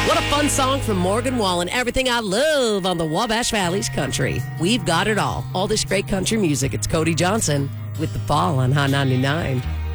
What a fun song from Morgan Wallen. Everything I love on the Wabash Valley's country. We've got it all. All this great country music. It's Cody Johnson with The Fall on High 99.